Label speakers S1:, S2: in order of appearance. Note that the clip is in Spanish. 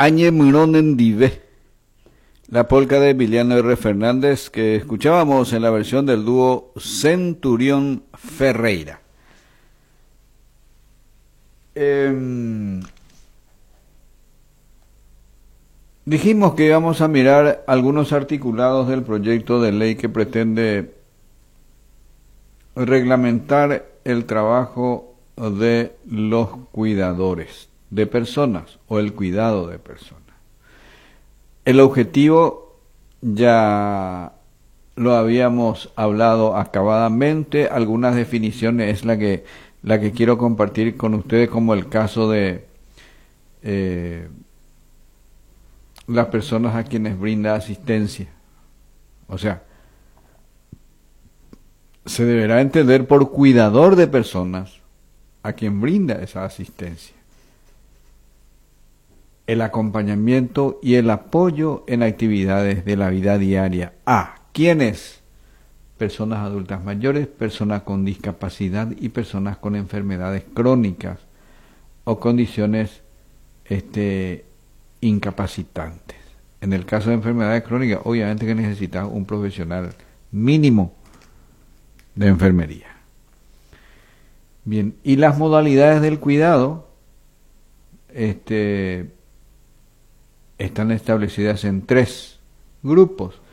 S1: Añe Muronen Dive, la polca de Emiliano R. Fernández que escuchábamos en la versión del dúo Centurión Ferreira. Dijimos que íbamos a mirar algunos articulados del proyecto de ley que pretende reglamentar el trabajo de los cuidadores de personas o el cuidado de personas. El objetivo ya lo habíamos hablado acabadamente, algunas definiciones es la que quiero compartir con ustedes, como el caso de las personas a quienes brinda asistencia. O sea, se deberá entender por cuidador de personas a quien brinda esa asistencia, el acompañamiento y el apoyo en actividades de la vida diaria a ¿quiénes? Personas adultas mayores, personas con discapacidad y personas con enfermedades crónicas o condiciones incapacitantes. En el caso de enfermedades crónicas, obviamente que necesita un profesional mínimo de enfermería. Bien, y las modalidades del cuidado están establecidas en 3 grupos.